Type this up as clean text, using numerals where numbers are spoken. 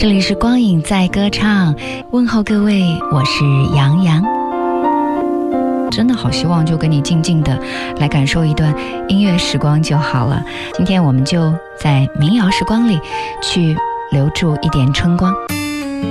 这里是光影在歌唱，问候各位，我是杨洋。真的好希望就跟你静静的来感受一段音乐时光就好了。今天我们就在民谣时光里去留住一点春光。